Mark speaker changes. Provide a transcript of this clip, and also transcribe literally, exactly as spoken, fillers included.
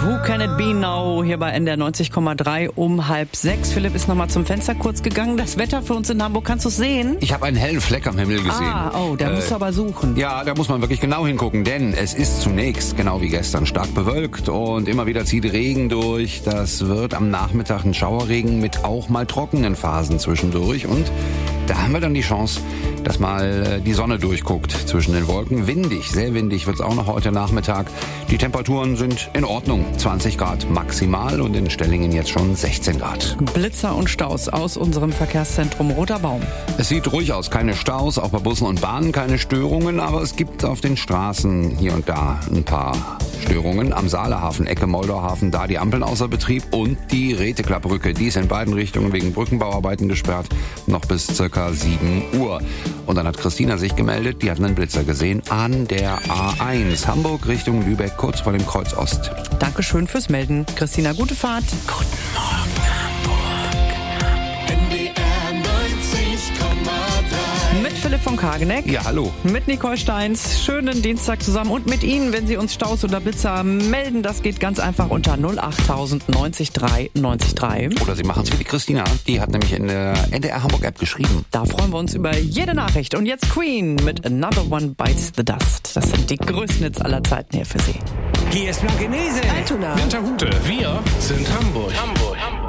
Speaker 1: Who Can It Be Now? Hier bei N D R neunzig Komma drei um halb sechs. Philipp ist nochmal zum Fenster kurz gegangen. Das Wetter für uns in Hamburg, kannst du es sehen?
Speaker 2: Ich habe einen hellen Fleck am Himmel gesehen.
Speaker 1: Ah, oh, da äh, musst du aber suchen.
Speaker 2: Ja, da muss man wirklich genau hingucken, denn es ist zunächst, genau wie gestern, stark bewölkt und immer wieder zieht Regen durch. Das wird am Nachmittag ein Schauerregen mit auch mal trockenen Phasen zwischendurch und da haben wir dann die Chance, dass mal die Sonne durchguckt zwischen den Wolken. Windig, sehr windig wird es auch noch heute Nachmittag. Die Temperaturen sind in Ordnung. zwanzig Grad maximal und in Stellingen jetzt schon sechzehn Grad.
Speaker 1: Blitzer und Staus aus unserem Verkehrszentrum Roter Baum.
Speaker 2: Es sieht ruhig aus, keine Staus, auch bei Bussen und Bahnen keine Störungen, aber es gibt auf den Straßen hier und da ein paar Störungen. Am Saalehafen, Ecke Moldauhafen, da die Ampeln außer Betrieb und die Reteklappbrücke, die ist in beiden Richtungen wegen Brückenbauarbeiten gesperrt, noch bis circa sieben Uhr. Und dann hat Christina sich gemeldet, die hat einen Blitzer gesehen an der A eins, Hamburg Richtung Lübeck, kurz vor dem Kreuz Ost.
Speaker 1: Dankeschön fürs Melden. Christina, gute Fahrt.
Speaker 3: Guten Morgen, Hamburg. N D R neunzig Komma drei.
Speaker 1: Mit Philipp von Kageneck.
Speaker 2: Ja, hallo.
Speaker 1: Mit Nicole Steins. Schönen Dienstag zusammen. Und mit Ihnen, wenn Sie uns Staus oder Blitzer melden, das geht ganz einfach unter null acht tausend neunzig drei neunzig drei.
Speaker 2: Oder Sie machen es wie die Christina. Die hat nämlich in der N D R Hamburg App geschrieben.
Speaker 1: Da freuen wir uns über jede Nachricht. Und jetzt Queen mit Another One Bites the Dust. Das sind die größten Hits aller Zeiten hier für Sie.
Speaker 4: Hier ist Blankenese.
Speaker 1: Altona.
Speaker 4: Winterhude. Wir sind Hamburg. Hamburg. Hamburg.